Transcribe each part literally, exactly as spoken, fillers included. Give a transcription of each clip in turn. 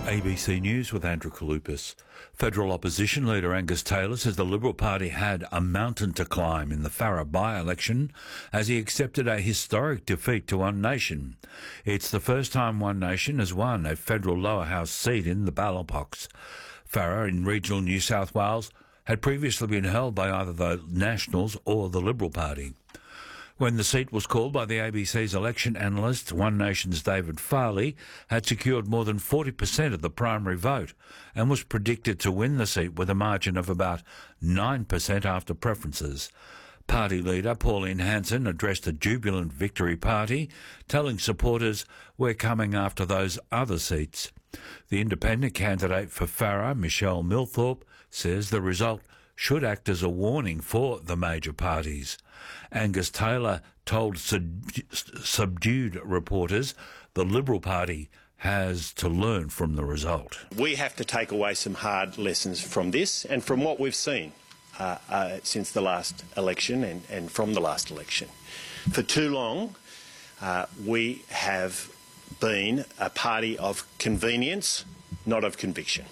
A B C News with Andrew Kalupis. Federal opposition leader Angus Taylor says the Liberal Party had a mountain to climb in the Farrer by-election as he accepted a historic defeat to One Nation. It's the first time One Nation has won a federal lower house seat in the ballot box. Farrer in regional New South Wales had previously been held by either the Nationals or the Liberal Party. When the seat was called by the A B C's election analyst, One Nation's David Farley had secured more than forty percent of the primary vote and was predicted to win the seat with a margin of about nine percent after preferences. Party leader Pauline Hanson addressed a jubilant victory party, telling supporters, "We're coming after those other seats." The independent candidate for Farrer, Michelle Milthorpe, says the result should act as a warning for the major parties. Angus Taylor told sub- subdued reporters the Liberal Party has to learn from the result. We have to take away some hard lessons from this and from what we've seen uh, uh, since the last election and, and from the last election. For too long, uh, we have been a party of convenience, not of conviction,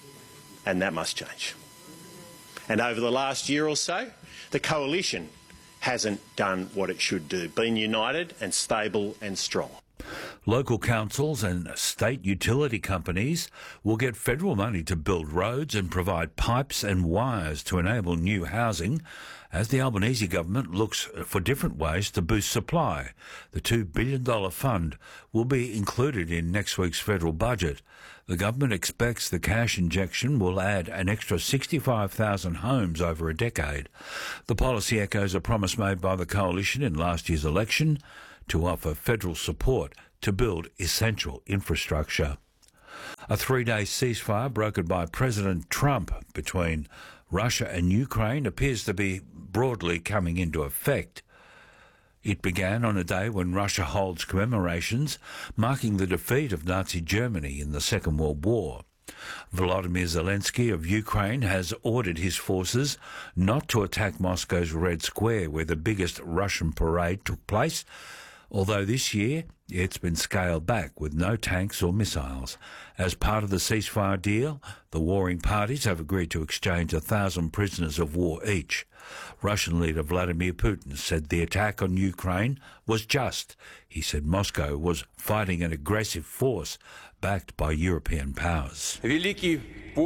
and that must change. And over the last year or so, the coalition hasn't done what it should do, been united and stable and strong. Local councils and state utility companies will get federal money to build roads and provide pipes and wires to enable new housing as the Albanese government looks for different ways to boost supply. The two billion dollars fund will be included in next week's federal budget. The government expects the cash injection will add an extra sixty-five thousand homes over a decade. The policy echoes a promise made by the coalition in last year's election to offer federal support to build essential infrastructure. A three-day ceasefire brokered by President Trump between Russia and Ukraine appears to be broadly coming into effect. It began on a day when Russia holds commemorations marking the defeat of Nazi Germany in the Second World War. Volodymyr Zelensky of Ukraine has ordered his forces not to attack Moscow's Red Square, where the biggest Russian parade took place, although this year it's been scaled back with no tanks or missiles. As part of the ceasefire deal, the warring parties have agreed to exchange a thousand prisoners of war each. Russian leader Vladimir Putin said the attack on Ukraine was just. He said Moscow was fighting an aggressive force backed by European powers. The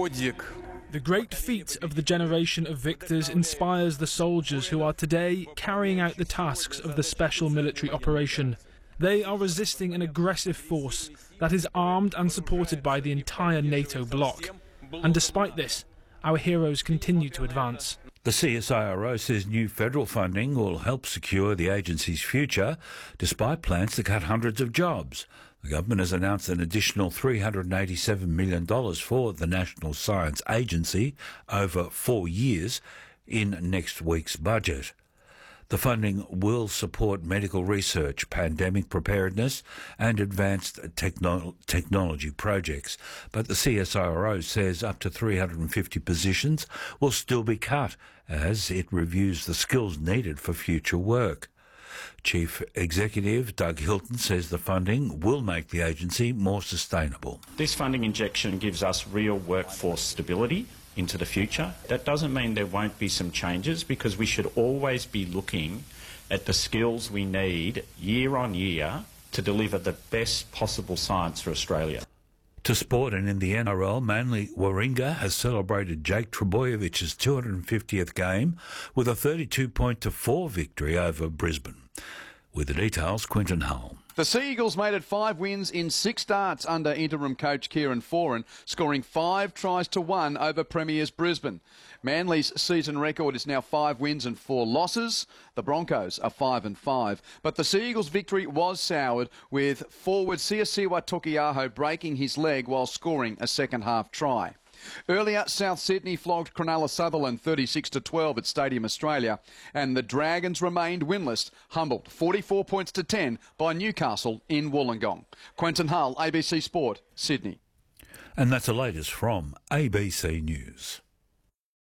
great feat of the generation of victors inspires the soldiers who are today carrying out the tasks of the special military operation. They are resisting an aggressive force that is armed and supported by the entire NATO bloc. And despite this, our heroes continue to advance. The C S I R O says new federal funding will help secure the agency's future, despite plans to cut hundreds of jobs. The government has announced an additional three hundred eighty-seven million dollars for the National Science Agency over four years in next week's budget. The funding will support medical research, pandemic preparedness and advanced techno- technology projects. But the C S I R O says up to three hundred fifty positions will still be cut as it reviews the skills needed for future work. Chief Executive Doug Hilton says the funding will make the agency more sustainable. This funding injection gives us real workforce stability into the future. That doesn't mean there won't be some changes, because we should always be looking at the skills we need year on year to deliver the best possible science for Australia. To sport, and in the N R L, Manly Warringah has celebrated Jake Trebojevich's two hundred fiftieth game with a thirty-two point to four victory over Brisbane. With the details, Quinton Hull. The Sea Eagles made it five wins in six starts under interim coach Kieran Foran, scoring five tries to one over Premiers Brisbane. Manly's season record is now five wins and four losses. The Broncos are five and five. But the Sea Eagles' victory was soured, with forward Siosiwa Tokiaho breaking his leg while scoring a second-half try. Earlier, South Sydney flogged Cronulla Sutherland thirty-six to twelve at Stadium Australia, and the Dragons remained winless, humbled forty-four points to ten by Newcastle in Wollongong. Quentin Hull, A B C Sport, Sydney. And that's the latest from A B C News.